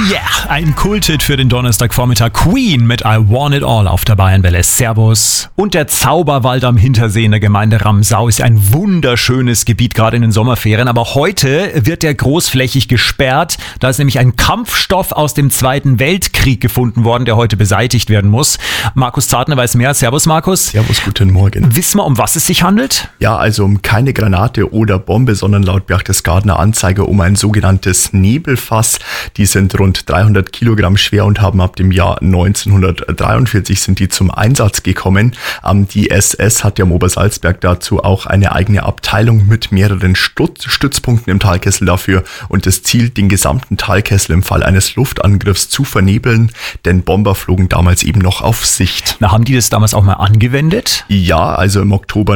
Yeah, ein Kulthit für den Donnerstagvormittag. Queen mit I Want It All auf der Bayernwelle. Servus. Und der Zauberwald am Hintersee in der Gemeinde Ramsau ist ein wunderschönes Gebiet, gerade in den Sommerferien. Aber heute wird der großflächig gesperrt. Da ist nämlich ein Kampfstoff aus dem Zweiten Weltkrieg gefunden worden, der heute beseitigt werden muss. Markus Zartner weiß mehr. Servus, Markus. Servus, guten Morgen. Wissen wir, um was es sich handelt? Ja, also um keine Granate oder Bombe, sondern laut Berchtesgadener Anzeiger um ein sogenanntes Nebelfass. Die sind rund 300 Kilogramm schwer und haben ab dem Jahr 1943 sind die zum Einsatz gekommen. Die SS hat ja am Obersalzberg dazu auch eine eigene Abteilung mit mehreren Stützpunkten im Talkessel dafür und das Ziel, den gesamten Talkessel im Fall eines Luftangriffs zu vernebeln, denn Bomber flogen damals eben noch auf Sicht. Na, haben die das damals auch mal angewendet? Ja, also im Oktober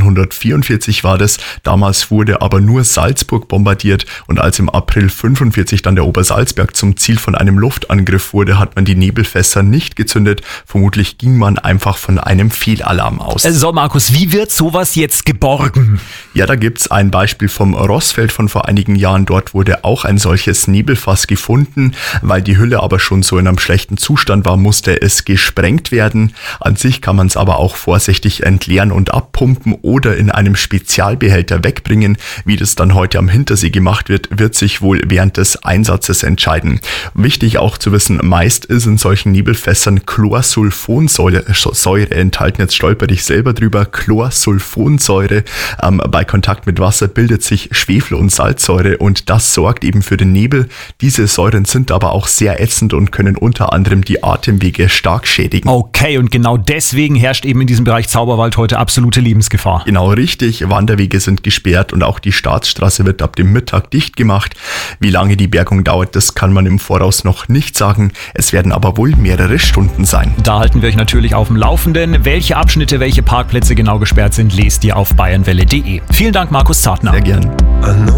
1944 war das. Damals wurde aber nur Salzburg bombardiert und als im April 45 dann der Obersalzberg zum Ziel von einem Luftangriff wurde, hat man die Nebelfässer nicht gezündet. Vermutlich ging man einfach von einem Fehlalarm aus. So, Markus, wie wird sowas jetzt geborgen? Ja, da gibt's ein Beispiel vom Rossfeld von vor einigen Jahren. Dort wurde auch ein solches Nebelfass gefunden. Weil die Hülle aber schon so in einem schlechten Zustand war, musste es gesprengt werden. An sich kann man es aber auch vorsichtig entleeren und abpumpen oder in einem Spezialbehälter wegbringen. Wie das dann heute am Hintersee gemacht wird, wird sich wohl während des Einsatzes entscheiden. Wichtig auch zu wissen, meist ist in solchen Nebelfässern Chlorsulfonsäure enthalten. Jetzt stolper ich selber drüber. Chlorsulfonsäure. Bei Kontakt mit Wasser bildet sich Schwefel- und Salzsäure und das sorgt eben für den Nebel. Diese Säuren sind aber auch sehr ätzend und können unter anderem die Atemwege stark schädigen. Okay, und genau deswegen herrscht eben in diesem Bereich Zauberwald heute absolute Lebensgefahr. Genau richtig, Wanderwege sind gesperrt und auch die Staatsstraße wird ab dem Mittag dicht gemacht. Wie lange die Bergung dauert, das kann man im Voraus noch nicht sagen. Es werden aber wohl mehrere Stunden sein. Da halten wir euch natürlich auf dem Laufenden. Welche Abschnitte, welche Parkplätze genau gesperrt sind, lest ihr auf bayernwelle.de. Vielen Dank, Markus Zartner. Sehr gern.